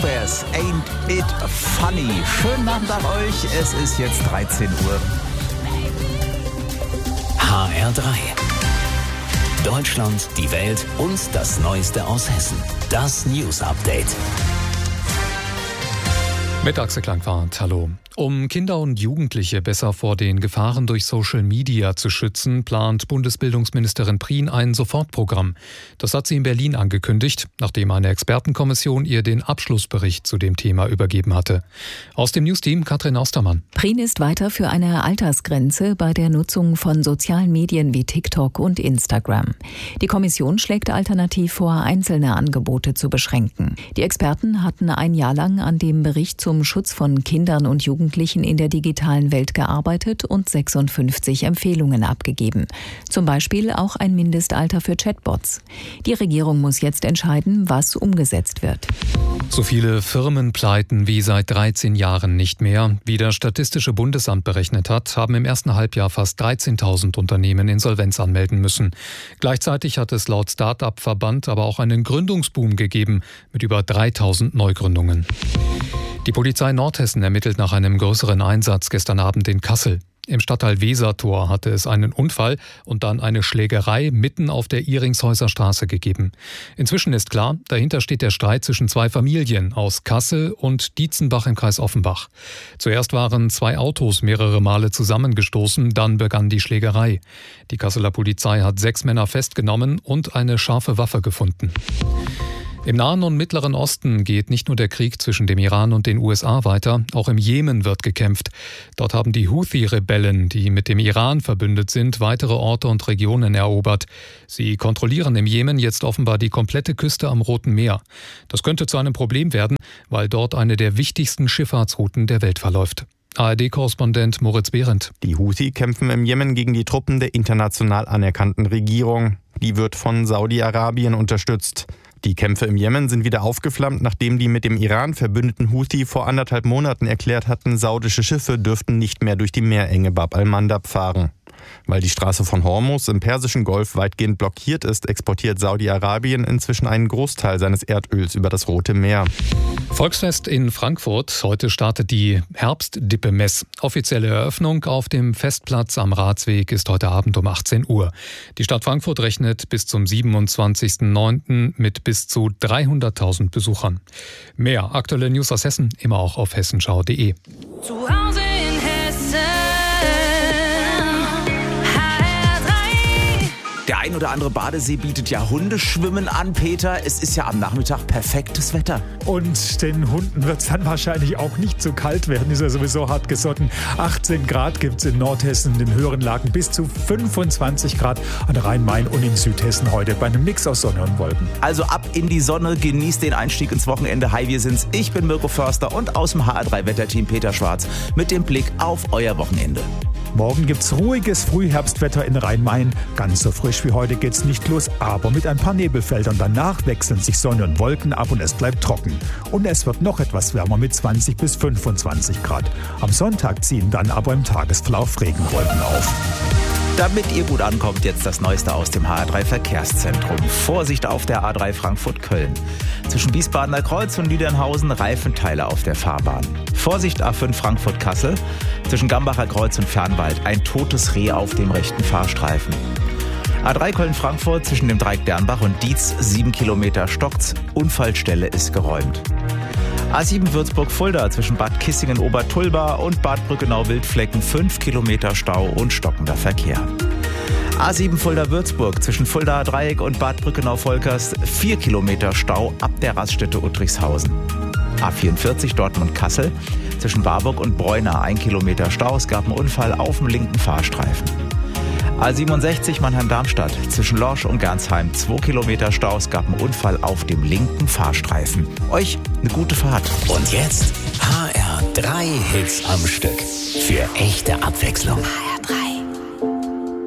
Squares, Ain't It Funny. Schönen Abend an euch, es ist jetzt 13 Uhr. HR3. Deutschland, die Welt und das Neueste aus Hessen. Das News Update. Mit Axel Klangfahrt, hallo. Um Kinder und Jugendliche besser vor den Gefahren durch Social Media zu schützen, plant Bundesbildungsministerin Prien ein Sofortprogramm. Das hat sie in Berlin angekündigt, nachdem eine Expertenkommission ihr den Abschlussbericht zu dem Thema übergeben hatte. Aus dem Newsteam Katrin Austermann. Prien ist weiter für eine Altersgrenze bei der Nutzung von sozialen Medien wie TikTok und Instagram. Die Kommission schlägt alternativ vor, einzelne Angebote zu beschränken. Die Experten hatten ein Jahr lang an dem Bericht zum Schutz von Kindern und Jugendlichen in der digitalen Welt gearbeitet und 56 Empfehlungen abgegeben. Zum Beispiel auch ein Mindestalter für Chatbots. Die Regierung muss jetzt entscheiden, was umgesetzt wird. So viele Firmenpleiten wie seit 13 Jahren nicht mehr. Wie das Statistische Bundesamt berechnet hat, haben im ersten Halbjahr fast 13.000 Unternehmen Insolvenz anmelden müssen. Gleichzeitig hat es laut Start-up-Verband aber auch einen Gründungsboom gegeben mit über 3.000 Neugründungen. Die Polizei Nordhessen ermittelt nach einem größeren Einsatz gestern Abend in Kassel. Im Stadtteil Wesertor hatte es einen Unfall und dann eine Schlägerei mitten auf der Iringshäuser Straße gegeben. Inzwischen ist klar, dahinter steht der Streit zwischen zwei Familien aus Kassel und Dietzenbach im Kreis Offenbach. Zuerst waren zwei Autos mehrere Male zusammengestoßen, dann begann die Schlägerei. Die Kasseler Polizei hat 6 Männer festgenommen und eine scharfe Waffe gefunden. Im Nahen und Mittleren Osten geht nicht nur der Krieg zwischen dem Iran und den USA weiter, auch im Jemen wird gekämpft. Dort haben die Houthi-Rebellen, die mit dem Iran verbündet sind, weitere Orte und Regionen erobert. Sie kontrollieren im Jemen jetzt offenbar die komplette Küste am Roten Meer. Das könnte zu einem Problem werden, weil dort eine der wichtigsten Schifffahrtsrouten der Welt verläuft. ARD-Korrespondent Moritz Behrendt. Die Houthi kämpfen im Jemen gegen die Truppen der international anerkannten Regierung. Die wird von Saudi-Arabien unterstützt. Die Kämpfe im Jemen sind wieder aufgeflammt, nachdem die mit dem Iran verbündeten Houthi vor 1,5 Monaten erklärt hatten, saudische Schiffe dürften nicht mehr durch die Meerenge Bab al-Mandab fahren. Weil die Straße von Hormuz im Persischen Golf weitgehend blockiert ist, exportiert Saudi-Arabien inzwischen einen Großteil seines Erdöls über das Rote Meer. Volksfest in Frankfurt. Heute startet die Herbstdippemess. Offizielle Eröffnung auf dem Festplatz am Ratsweg ist heute Abend um 18 Uhr. Die Stadt Frankfurt rechnet bis zum 27.09. mit bis zu 300.000 Besuchern. Mehr aktuelle News aus Hessen immer auch auf hessenschau.de. Zu Hause in Hessen. Der ein oder andere Badesee bietet ja Hundeschwimmen an, Peter. Es ist ja am Nachmittag perfektes Wetter. Und den Hunden wird es dann wahrscheinlich auch nicht zu kalt werden. Ist ja sowieso hart gesotten. 18 Grad gibt es in Nordhessen, in den höheren Lagen bis zu 25 Grad an Rhein-Main und in Südhessen heute bei einem Mix aus Sonne und Wolken. Also ab in die Sonne, genießt den Einstieg ins Wochenende. Hi, wir sind's. Ich bin Mirko Förster und aus dem HR3-Wetterteam Peter Schwarz mit dem Blick auf euer Wochenende. Morgen gibt's ruhiges Frühherbstwetter in Rhein-Main. Ganz so frisch wie heute geht's nicht los, aber mit ein paar Nebelfeldern. Danach wechseln sich Sonne und Wolken ab und es bleibt trocken. Und es wird noch etwas wärmer mit 20 bis 25 Grad. Am Sonntag ziehen dann aber im Tagesverlauf Regenwolken auf. Damit ihr gut ankommt, jetzt das Neueste aus dem HR3 Verkehrszentrum. Vorsicht auf der A3 Frankfurt-Köln. Zwischen Wiesbadener Kreuz und Niedernhausen Reifenteile auf der Fahrbahn. Vorsicht A5 Frankfurt-Kassel. Zwischen Gambacher Kreuz und Fernwald ein totes Reh auf dem rechten Fahrstreifen. A3 Köln-Frankfurt zwischen dem Dreieck Dernbach und Dietz 7 Kilometer stockt's. Unfallstelle ist geräumt. A7 Würzburg-Fulda zwischen Bad Kissingen-Obertulba und Bad Brückenau-Wildflecken 5 Kilometer Stau und stockender Verkehr. A7 Fulda-Würzburg zwischen Fuldaer Dreieck und Bad Brückenau-Volkers 4 Kilometer Stau ab der Raststätte Uttrichshausen. A44 Dortmund-Kassel zwischen Warburg und Bräuna 1 Kilometer Stau. Es gab einen Unfall auf dem linken Fahrstreifen. A67 Mannheim-Darmstadt zwischen Lorsch und Gernsheim 2 Kilometer Stau. Es gab einen Unfall auf dem linken Fahrstreifen. Euch eine gute Fahrt. Und jetzt HR3 Hits am Stück. Für echte Abwechslung. HR3.